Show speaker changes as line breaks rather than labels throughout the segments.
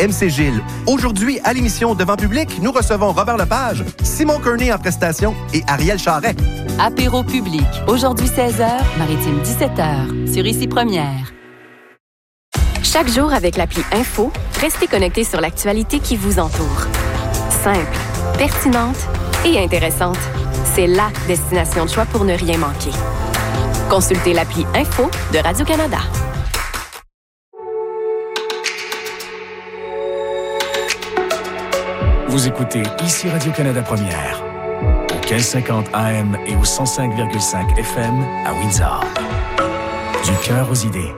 MC Gilles. Aujourd'hui, à l'émission Devant public, nous recevons Robert Lepage, Simon Kearney en prestation et Ariel Charret.
Apéro public, aujourd'hui 16h, Maritime 17h, sur Ici Première.
Chaque jour avec l'appli Info, restez connectés sur l'actualité qui vous entoure. Simple, pertinente et intéressante. C'est la destination de choix pour ne rien manquer. Consultez l'appli Info de Radio-Canada.
Vous écoutez Ici Radio-Canada Première, au 1550 AM et au 105,5 FM à Windsor. Du cœur aux idées.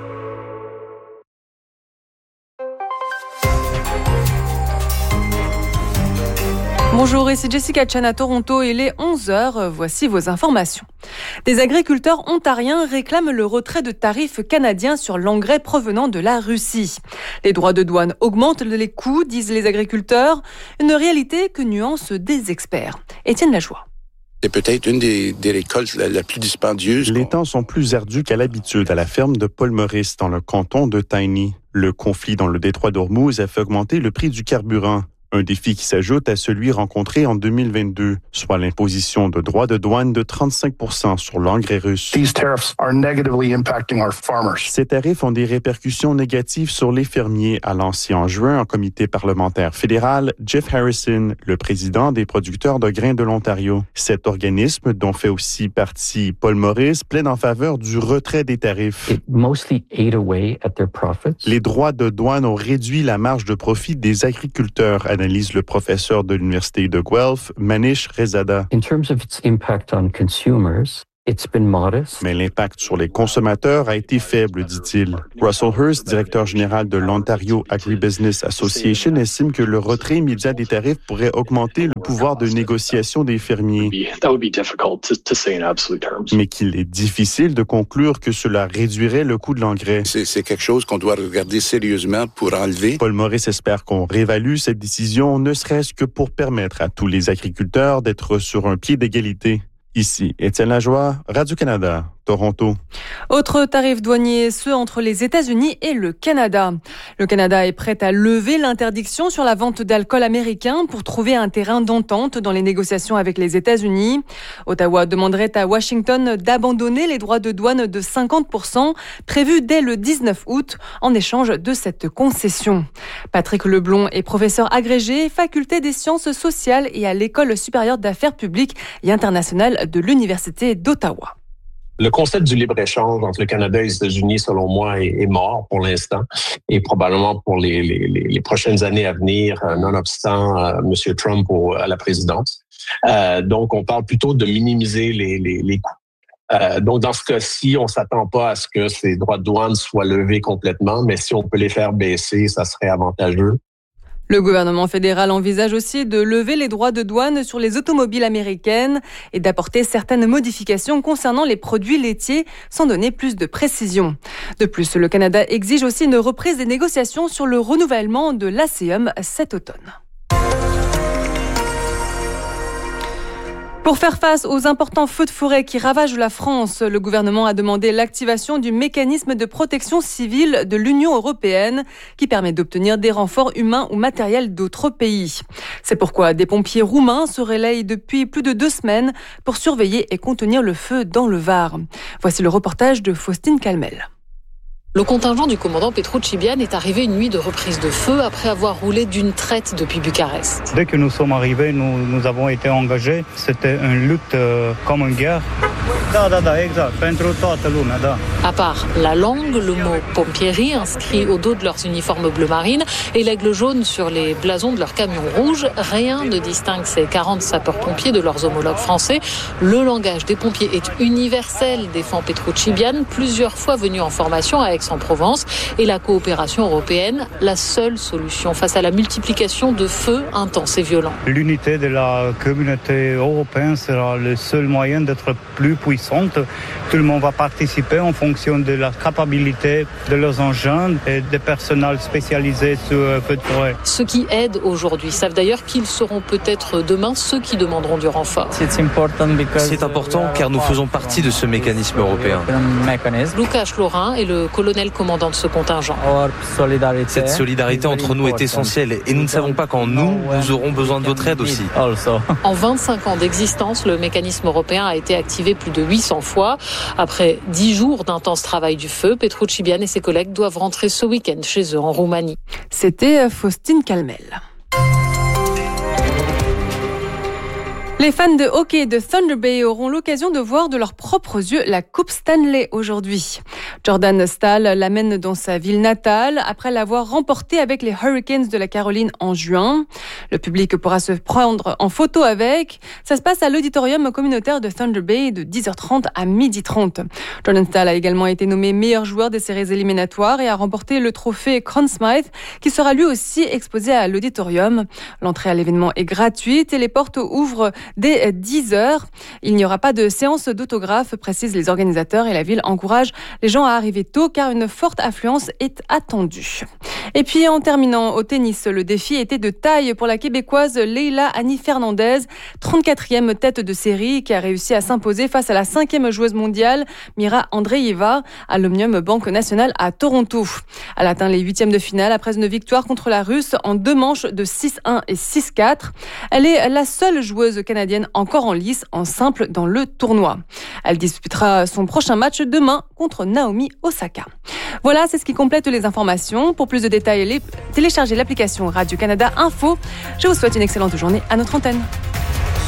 Bonjour, ici Jessica Chan à Toronto, il est 11h, voici vos informations. Des agriculteurs ontariens réclament le retrait de tarifs canadiens sur l'engrais provenant de la Russie. Les droits de douane augmentent les coûts, disent les agriculteurs, une réalité que nuancent des experts. Étienne Lajoie.
C'est peut-être une des récoltes la plus dispendieuse.
Les temps sont plus ardus qu'à l'habitude à la ferme de Paul Maurice, dans le canton de Tiny. Le conflit dans le détroit d'Ormuz a fait augmenter le prix du carburant. Un défi qui s'ajoute à celui rencontré en 2022, soit l'imposition de droits de douane de 35% sur l'engrais russe. Ces tarifs ont des répercussions négatives sur les fermiers, a lancé en juin en comité parlementaire fédéral Jeff Harrison, le président des producteurs de grains de l'Ontario. Cet organisme, dont fait aussi partie Paul Maurice, plaide en faveur du retrait des tarifs. Les droits de douane ont réduit la marge de profit des agriculteurs, analyse le professeur de l'Université de Guelph, Manish Rezada. Mais l'impact sur les consommateurs a été faible, dit-il. Russell Hurst, directeur général de l'Ontario Agribusiness Association, estime que le retrait immédiat des tarifs pourrait augmenter le pouvoir de négociation des fermiers. Mais qu'il est difficile de conclure que cela réduirait le coût de l'engrais.
C'est quelque chose qu'on doit regarder sérieusement pour enlever.
Paul Maurice espère qu'on réévalue cette décision, ne serait-ce que pour permettre à tous les agriculteurs d'être sur un pied d'égalité. Ici, Étienne Lajoie, Radio-Canada, Toronto.
Autre tarif douanier, ceux entre les États-Unis et le Canada. Le Canada est prêt à lever l'interdiction sur la vente d'alcool américain pour trouver un terrain d'entente dans les négociations avec les États-Unis. Ottawa demanderait à Washington d'abandonner les droits de douane de 50% prévus dès le 19 août en échange de cette concession. Patrick Leblond est professeur agrégé, faculté des sciences sociales et à l'École supérieure d'affaires publiques et internationales de l'Université d'Ottawa.
Le concept du libre-échange entre le Canada et les États-Unis, selon moi, est mort pour l'instant et probablement pour les prochaines années à venir, nonobstant M. Trump à la présidence. Donc, on parle plutôt de minimiser les coûts. Donc, dans ce cas-ci, on ne s'attend pas à ce que ces droits de douane soient levés complètement, mais si on peut les faire baisser, ça serait avantageux.
Le gouvernement fédéral envisage aussi de lever les droits de douane sur les automobiles américaines et d'apporter certaines modifications concernant les produits laitiers sans donner plus de précision. De plus, le Canada exige aussi une reprise des négociations sur le renouvellement de l'ACEUM cet automne. Pour faire face aux importants feux de forêt qui ravagent la France, le gouvernement a demandé l'activation du mécanisme de protection civile de l'Union européenne qui permet d'obtenir des renforts humains ou matériels d'autres pays. C'est pourquoi des pompiers roumains se relayent depuis plus de 2 semaines pour surveiller et contenir le feu dans le Var. Voici le reportage de Faustine Calmel.
Le contingent du commandant Petruccibian est arrivé une nuit de reprise de feu après avoir roulé d'une traite depuis Bucarest.
Dès que nous sommes arrivés, nous avons été engagés. C'était une lutte comme une guerre.
À part la langue, le mot pompieri inscrit au dos de leurs uniformes bleu marine et l'aigle jaune sur les blasons de leurs camions rouges, rien ne distingue ces 40 sapeurs-pompiers de leurs homologues français. Le langage des pompiers est universel, défend Petruccibian, plusieurs fois venu en formation à Aix-en-Provence, et la coopération européenne, la seule solution face à la multiplication de feux intenses et violents.
L'unité de la communauté européenne sera le seul moyen d'être plus puissante. Tout le monde va participer en fonction de la capacité de leurs engins et des personnels spécialisés sur feux de forêt.
Ceux qui aident aujourd'hui savent d'ailleurs qu'ils seront peut-être demain ceux qui demanderont du renfort.
C'est important car nous faisons partie de ce mécanisme européen.
Lucas Laurin est le colonel Bonnel, commandant de ce contingent.
Cette solidarité entre nous est essentielle et nous ne savons pas quand nous aurons besoin de votre aide aussi.
En 25 ans d'existence, le mécanisme européen a été activé plus de 800 fois. Après 10 jours d'intense travail du feu, Petrucci-Bian et ses collègues doivent rentrer ce week-end chez eux en Roumanie.
C'était Faustine Calmel. Les fans de hockey de Thunder Bay auront l'occasion de voir de leurs propres yeux la Coupe Stanley aujourd'hui. Jordan Staal l'amène dans sa ville natale après l'avoir remportée avec les Hurricanes de la Caroline en juin. Le public pourra se prendre en photo avec. Ça se passe à l'auditorium communautaire de Thunder Bay de 10h30 à 12h30. Jordan Staal a également été nommé meilleur joueur des séries éliminatoires et a remporté le trophée Conn Smythe qui sera lui aussi exposé à l'auditorium. L'entrée à l'événement est gratuite et les portes ouvrent dès 10h. Il n'y aura pas de séance d'autographe, précisent les organisateurs, et la ville encourage les gens à arriver tôt car une forte affluence est attendue. Et puis en terminant au tennis, le défi était de taille pour la Québécoise Leila Annie Fernandez, 34e tête de série qui a réussi à s'imposer face à la 5e joueuse mondiale Mira Andreeva à l'Omnium Banque Nationale à Toronto. Elle atteint les 8e de finale après une victoire contre la Russe en 2 manches de 6-1 et 6-4. Elle est la seule joueuse canadienne encore en lice en simple dans le tournoi. Elle disputera son prochain match demain contre Naomi Osaka. Voilà, c'est ce qui complète les informations. Pour plus de détails, téléchargez l'application Radio-Canada Info. Je vous souhaite une excellente journée à notre antenne.